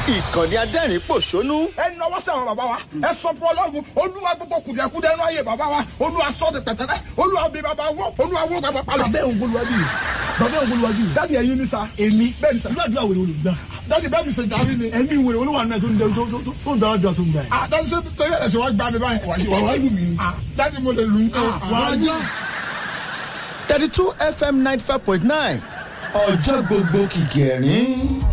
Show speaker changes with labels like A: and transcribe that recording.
A: ìkànnì adẹ́rìn pòṣónú.
B: ẹ náwó sí àwọn bàbá wa ẹ sọ fún Ọlọ́run Olúwa gbogbo kùdìẹ̀kudẹ inú ayé bàbá wa Olúwa sọ de pẹ̀tẹ́lẹ̀ Olúwa bí bàbá wó Olúwa wó bàbá palọ̀.
C: bàbá òun gbólúwájú yìí bàbá òun gbólúwájú yìí.
B: dáàdi ẹ̀yin ní sa.
C: èmi
B: bẹ́ẹ̀ ni sa.
C: ìlú àdúrà wèrè olùgbà.
B: dáàdi bẹ́ẹ̀ mi ṣe jàrí ni.
C: ẹ̀mí wèrè olúwa náà tó ń dára tó ń gbà yẹn.
B: dáàdi ṣe torí ẹ̀ ṣe wá gbá mi báyìí.
C: wà wá lù mí.
B: dáàdi mo lè lù ú.
C: wà á yá.
A: 32 FM 95.9 ọjọ́ gbogbo kìkì ẹ̀rín.